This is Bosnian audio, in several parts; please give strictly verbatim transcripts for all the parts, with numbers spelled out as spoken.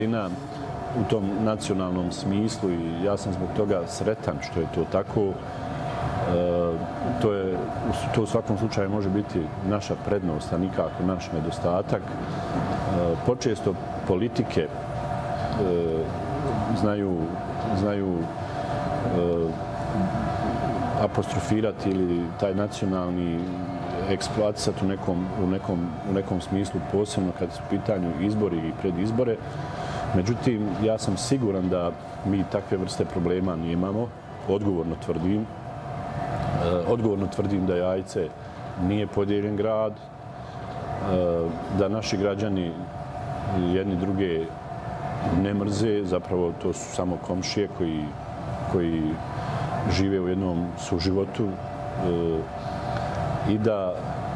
u tom nacionalnom smislu i ja sam zbog toga sretan što je to tako. E, to, je, to u svakom slučaju može biti naša prednost, a nikako naš nedostatak. E, počesto politike e, znaju, znaju e, apostrofirati ili taj nacionalni eksploatisati u nekom, u, nekom, u nekom smislu, posebno kad su u pitanju izbori i predizbore. Međutim, ja sam siguran da mi takve vrste problema nemamo. Odgovorno tvrdim. Odgovorno tvrdim da Jajce nije podijeljen grad, da naši građani jedni druge ne mrze, zapravo to su samo komšije koji, koji žive u jednom suživotu i da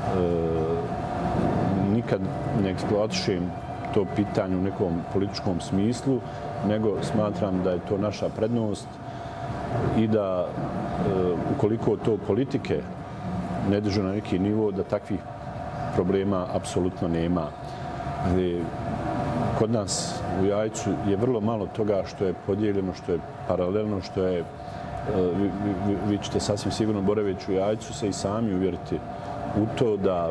nikad ne eksploatišem to pitanje u nekom političkom smislu, nego smatram da je to naša prednost i da ukoliko to politike ne drže na neki nivo, da takvih problema apsolutno nema. Kod nas u Jajcu je vrlo malo toga što je podijeljeno, što je paralelno, što je, vi, vi, vi ćete sasvim sigurno boraveći u Jajcu se i sami uvjeriti u to da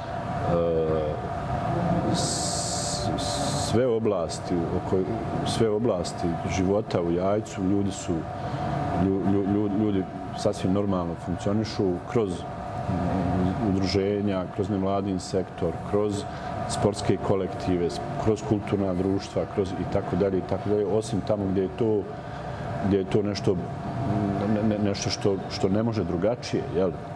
sve oblasti, sve oblasti života u Jajcu ljudi su ljudi, ljudi sasvim normalno funkcionišu kroz udruženja, kroz nevladin sektor, kroz sportske kolektive, kroz kulturna društva, kroz i tako dalje i tako dalje, osim tamo gdje je to gdje je to nešto ne, nešto što što ne može drugačije, jel? E,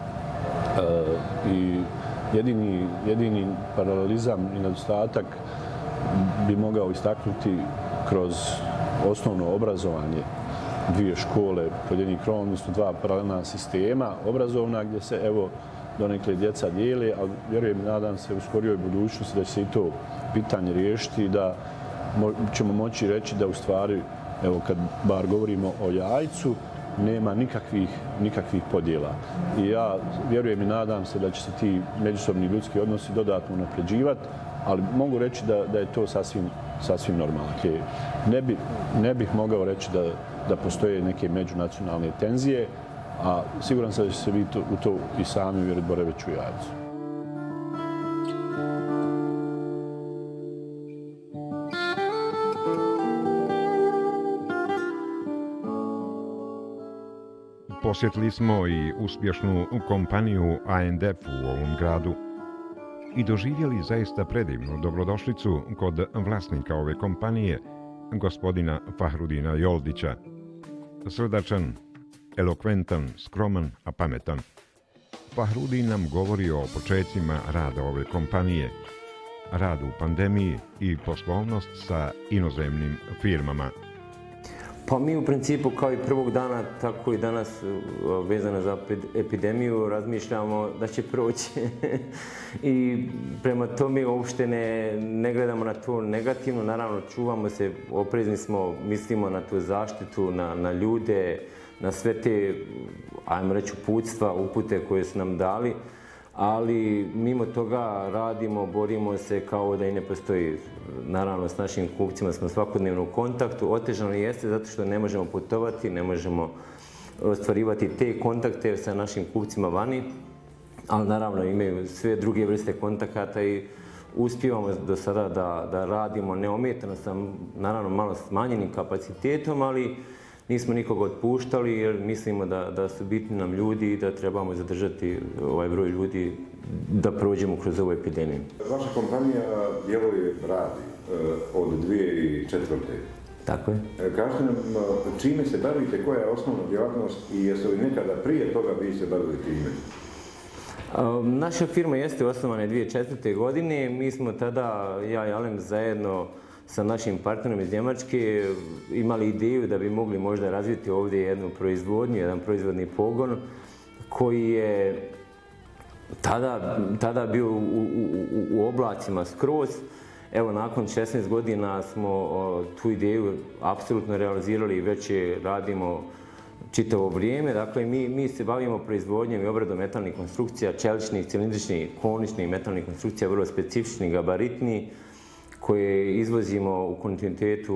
i jedini jedini paralelizam i nedostatak bi mogao istaknuti kroz osnovno obrazovanje dvije škole pod jednim krovom, odnosno dva paralelna sistema obrazovna gdje se evo donekle djeca dijele, ali vjerujem i nadam se u skorijoj budućnosti da će se i to pitanje riješiti i da ćemo moći reći da u stvari, evo kad bar govorimo o Jajcu, nema nikakvih, nikakvih podjela. I ja vjerujem i nadam se da će se ti međusobni ljudski odnosi dodatno unapređivati, ali mogu reći da, da je to sasvim, sasvim normalno. Ne, bi, ne bih mogao reći da, da postoje neke međunacionalne tenzije, a siguran sam da će se vi to, u to i sami uvjeriti boraveći u Jajcu. Posjetili smo i uspješnu kompaniju A N D F u ovom gradu i doživjeli zaista predivnu dobrodošlicu kod vlasnika ove kompanije, gospodina Fahrudina Joldića. Srdačan, elokventan, skroman, a pametan. Fahrudin nam govori o početcima rada ove kompanije, radu u pandemiji i poslovnost sa inozemnim firmama. Pa mi u principu kao i prvog dana, tako i danas vezano za epidemiju, razmišljamo da će proći. I prema tome uopšte ne, ne gledamo na to negativno, naravno čuvamo se, oprezni smo, mislimo na tu zaštitu, na, na ljude, na sve te, ajmo reći, uputstva, upute koje su nam dali. Ali mimo toga radimo, borimo se kao da i ne postoji. Naravno, s našim kupcima smo svakodnevno u kontaktu. Otežano jeste zato što ne možemo putovati, ne možemo ostvarivati te kontakte sa našim kupcima vani, ali naravno imaju sve druge vrste kontakata i uspijevamo do sada da, da radimo neometano sa naravno malo smanjenim kapacitetom, ali nismo nikoga otpuštali jer mislimo da, da su bitni nam ljudi i da trebamo zadržati ovaj broj ljudi da prođemo kroz ovu epidemiju. Vaša kompanija djeluje, radi od dvije tisuće četvrte. Tako je. Kažete nam čime se bavite, koja je osnovna djelatnost i jeste li nekada prije toga vi se bavili time? Naša firma jeste osnovana dvije tisuće četvrte. godine. Mi smo tada, ja i Alem, zajedno sa našim partnerom iz Njemačke imali ideju da bi mogli možda razviti ovdje jednu proizvodnju, jedan proizvodni pogon koji je tada, tada bio u, u, u oblacima skroz. Evo, nakon šesnaest godina smo o, tu ideju apsolutno realizirali i već je radimo čitavo vrijeme. Dakle, mi, mi se bavimo proizvodnjom i obradom metalnih konstrukcija, čeličnih, cilindričnih, koničnih metalnih konstrukcija, vrlo specifičnih, gabaritnih, koje izvozimo u kontinuitetu